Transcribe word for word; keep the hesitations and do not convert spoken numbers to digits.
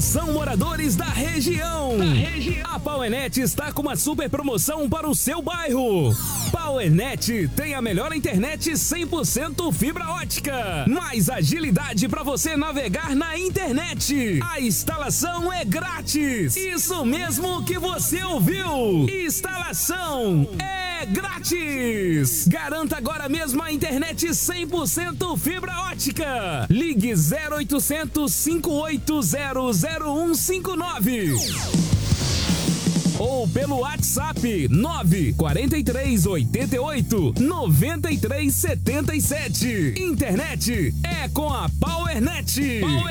Atenção, moradores da região. Da região. A Powernet está com uma super promoção para o seu bairro. Powernet tem a melhor internet cem por cento fibra ótica. Mais agilidade para você navegar na internet. A instalação é grátis. Isso mesmo que você ouviu. Instalação é grátis. Garanta agora mesmo a internet cem por cento fibra ótica. Ligue zero oitocentos, cinco oito zero, zero um cinco nove. Ou pelo WhatsApp nove quatro três oito oito, nove três sete sete. Internet é com a Powernet. Power